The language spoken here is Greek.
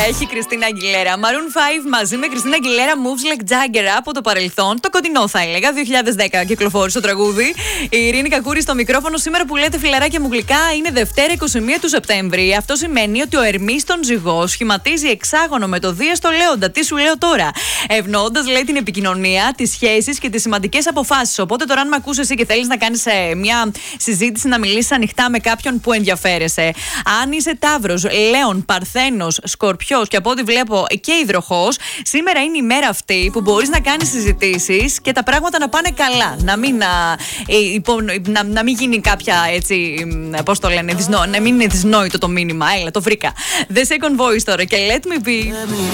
έχει η Κριστίνα Αγγιλέρα. Maroon 5 μαζί με Κριστίνα Αγγιλέρα, Moves Like Jagger από το παρελθόν. Το κοντινό θα έλεγα. 2010 κυκλοφόρησε το τραγούδι. Η Ειρήνη Κακούρη στο μικρόφωνο. Σήμερα που λέτε φιλαράκια μου γλυκά είναι Δευτέρα 21 του Σεπτέμβρη. Αυτό σημαίνει ότι ο Ερμής τον Ζυγό σχηματίζει εξάγωνο με το Δία στο Λέοντα. Τι σου λέω τώρα. Ευνοώντας, λέει, την επικοινωνία, τις σχέσεις και τις σημαντικές αποφάσεις. Οπότε τώρα, αν με ακούσει εσύ και θέλεις να κάνεις μια συζήτηση, να μιλήσεις ανοιχτά με κάποιον που ενδιαφέρεσαι. Αν είσαι Ταύρος, Λέων, Παρθένος, Σκορπιός και από ό,τι βλέπω και Υδροχός, σήμερα είναι η μέρα αυτή που μπορείς να κάνεις συζητήσεις και τα πράγματα να πάνε καλά. Να μην γίνει κάποια έτσι, πώς το λένε, να μην είναι δυσνόητο το μήνυμα. Έλα, το βρήκα. The Second Voice τώρα και Let Me Be.